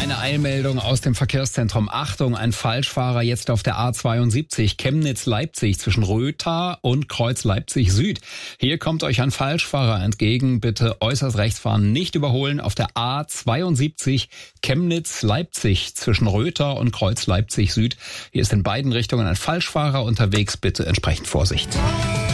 Eine Eilmeldung aus dem Verkehrszentrum. Achtung, ein Falschfahrer jetzt auf der A72 Chemnitz-Leipzig zwischen Rötha und Kreuz Leipzig Süd. Hier kommt euch ein Falschfahrer entgegen. Bitte äußerst rechts fahren, nicht überholen auf der A72 Chemnitz-Leipzig zwischen Rötha und Kreuz Leipzig Süd. Hier ist in beiden Richtungen ein Falschfahrer unterwegs. Bitte entsprechend Vorsicht.